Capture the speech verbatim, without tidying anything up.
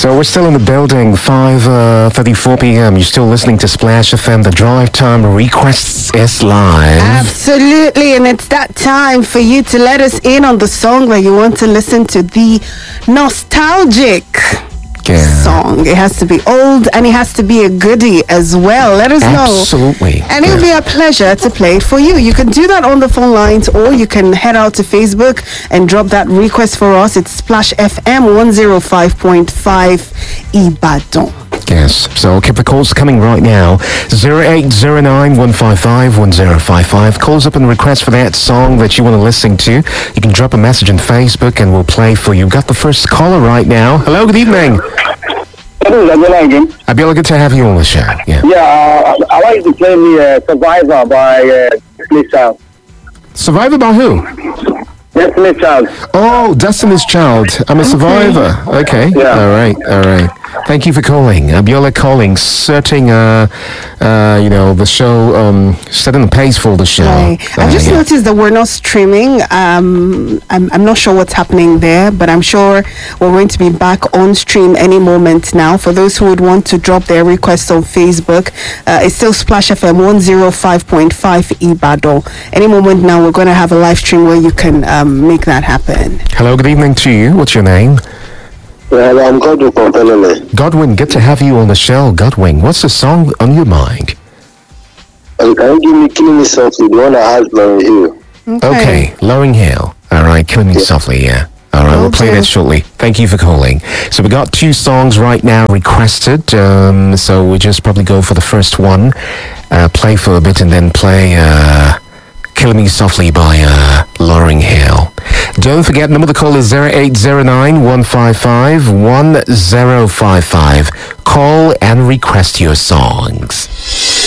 So we're still in the building, five thirty-four p.m. You're still listening to Splash F M. The Drive Time Requests is live. Absolutely, and it's that time for you to let us in on the song that you want to listen to. The nostalgic Yeah. song. It has to be old and it has to be a goodie as well. Let us know. Absolutely. And it'll Yeah. be a pleasure to play it for you. You can do that on the phone lines, or you can head out to Facebook and drop that request for us. It's Splash F M one oh five point five Ibadan. Yes, so keep the calls coming right now. zero eight zero nine one five five one zero five five. Calls up and request for that song that you want to listen to. You can drop a message on Facebook and we'll play for you. Got the first caller right now. Hello, good evening. Hello, Abiola again. Abiola, good to have you on the show. Yeah. Yeah, uh, I like to play me uh, Survivor by uh, Destiny Child. Survivor by who? Destiny Child. Oh, Destiny's Child. I'm a survivor. Okay. Yeah. All right. All right. Thank you for calling. Abiola calling, setting, uh, uh, you know, the show, um, setting the pace for the show. Right. Uh, I've just yeah. noticed that we're not streaming. Um, I'm, I'm not sure what's happening there, but I'm sure we're going to be back on stream any moment now. For those who would want to drop their requests on Facebook, uh, it's still Splash F M one oh five point five Ibadan. Any moment now, we're going to have a live stream where you can um, make that happen. Hello, good evening to you. What's your name? Yeah, I'm Godwin from Pelele. Godwin, good to have you on the show. Godwin, what's the song on your mind? And can you give me Killing Me Softly, the one I had Lauren Hill? Okay, Lowing Hill. All right, Killing Me Softly, yeah. All right, we'll play Okay. that shortly. Thank you for calling. So we got two songs right now requested. Um, so we'll just probably go for the first one, uh, play for a bit, and then play uh, Killing Me Softly by uh, Lauryn Hill. Don't forget, number of the call is zero eight zero nine one five five one zero five five. Call and request your songs.